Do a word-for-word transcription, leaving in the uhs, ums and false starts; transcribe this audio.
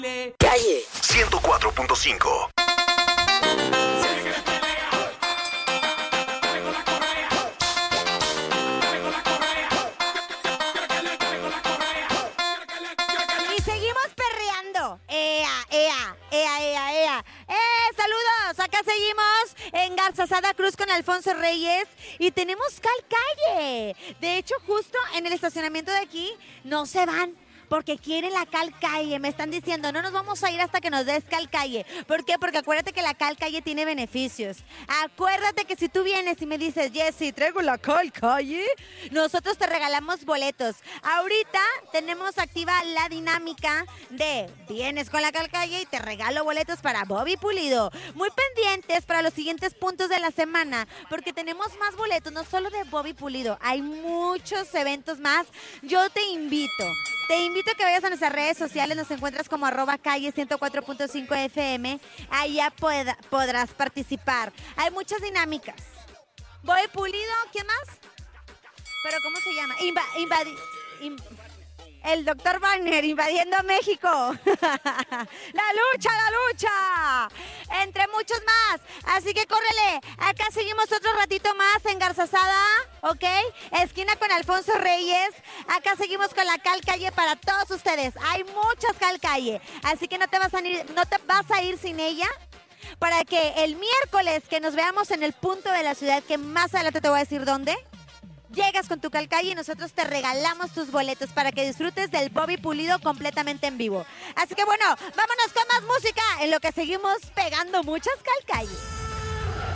Calle ciento cuatro punto cinco. Y seguimos perreando. Ea, ea, ea, ea, ea. ¡Eh, saludos! Acá seguimos en Garzazada Cruz con Alfonso Reyes y tenemos Cal Calle. De hecho, justo en el estacionamiento de aquí no se van, porque quieren la Cal Calle. Me están diciendo, no nos vamos a ir hasta que nos des Cal Calle. ¿Por qué? Porque acuérdate que la Cal Calle tiene beneficios. Acuérdate que si tú vienes y me dices, Jessy, traigo la Cal Calle, nosotros te regalamos boletos. Ahorita tenemos activa la dinámica de vienes con la Cal Calle y te regalo boletos para Bobby Pulido. Muy pendientes para los siguientes puntos de la semana, porque tenemos más boletos, no solo de Bobby Pulido. Hay muchos eventos más. Yo te invito. Te invito a que vayas a nuestras redes sociales, nos encuentras como arroba calle ciento cuatro punto cinco F M, allá pod- podrás participar. Hay muchas dinámicas. Bobby Pulido, ¿quién más? ¿Pero cómo se llama? Inva- invadi- in- el doctor Wagner invadiendo México. ¡La lucha, la lucha! Entre muchos más. Así que córrele. Acá seguimos otro ratito más en Garzazada, ¿ok? Esquina con Alfonso Reyes. Acá seguimos con la Cal Calle para todos ustedes. Hay muchas Cal Calle. Así que no te vas a ir, no te vas a ir sin ella. Para que el miércoles que nos veamos en el punto de la ciudad, que más adelante te voy a decir dónde, llegas con tu Cal Calle y nosotros te regalamos tus boletos para que disfrutes del Bobby Pulido completamente en vivo. Así que bueno, vámonos con más música en lo que seguimos pegando muchas Cal Calle.